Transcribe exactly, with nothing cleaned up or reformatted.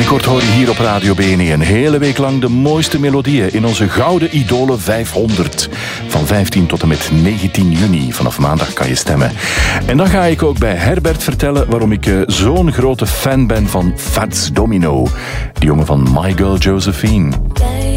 Binnenkort hoor je hier op Radio B N E een hele week lang de mooiste melodieën in onze Gouden Idolen vijfhonderd. Van vijftien tot en met negentien juni. Vanaf maandag kan je stemmen. En dan ga ik ook bij Herbert vertellen waarom ik uh, zo'n grote fan ben van Fats Domino. Die jongen van My Girl Josephine.